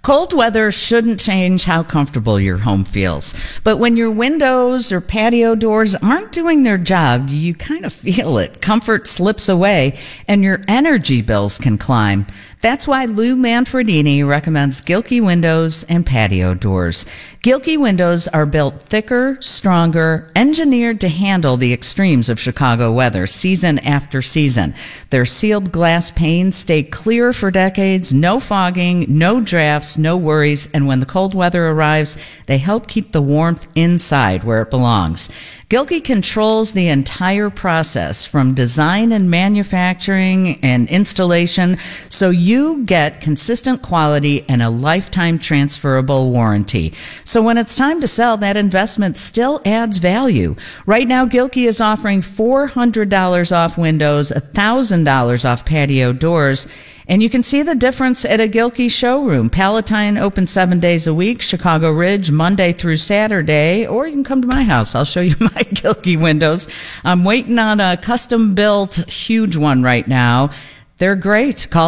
Cold weather shouldn't change how comfortable your home feels. But when your windows or patio doors aren't doing their job, you kind of feel it. Comfort slips away and your energy bills can climb. That's why Lou Manfredini recommends Gilkey windows and patio doors. Gilkey windows are built thicker, stronger, engineered to handle the extremes of Chicago weather season after season. Their sealed glass panes stay clear for decades, no fogging, no drafts, no worries, and when the cold weather arrives, they help keep the warmth inside where it belongs. Gilkey controls the entire process from design and manufacturing and installation, so you get consistent quality and a lifetime transferable warranty. So when it's time to sell, that investment still adds value. Right now, Gilkey is offering $400 off windows, $1,000 off patio doors, and you can see the difference at a Gilkey showroom. Palatine open 7 days a week, Chicago Ridge Monday through Saturday, or you can come to my house. I'll show you my Gilkey windows. I'm waiting on a custom-built huge one right now. They're great. Call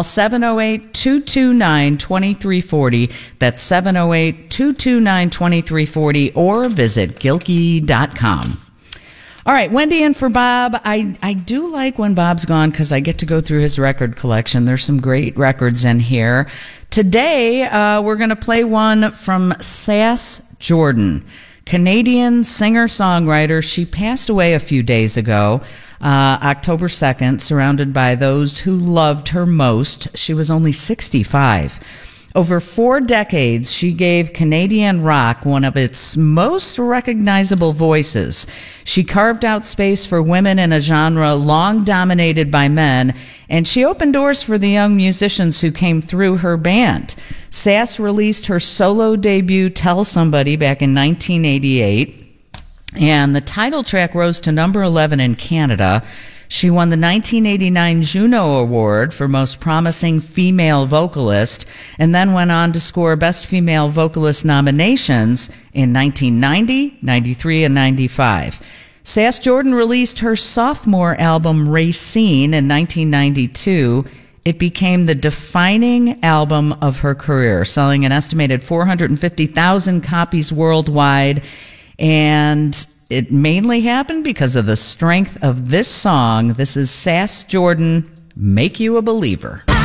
708-229-2340. That's 708-229-2340, or visit Gilkey.com. All right, Wendy in for Bob. I do like when Bob's gone because I get to go through his record collection. There's some great records in here. Today, we're going to play one from Sass Jordan, Canadian singer-songwriter. She passed away a few days ago, October 2nd, surrounded by those who loved her most. She was only 65. Over 4 decades, she gave Canadian rock one of its most recognizable voices. She carved out space for women in a genre long dominated by men, and she opened doors for the young musicians who came through her band. Sass released her solo debut, Tell Somebody, back in 1988, and the title track rose to number 11 in Canada. She won the 1989 Juno Award for Most Promising Female Vocalist, and then went on to score Best Female Vocalist nominations in 1990, 93, and 95. Sass Jordan released her sophomore album, Racine, in 1992. It became the defining album of her career, selling an estimated 450,000 copies worldwide, and it mainly happened because of the strength of this song. This is Sass Jordan, Make You a Believer.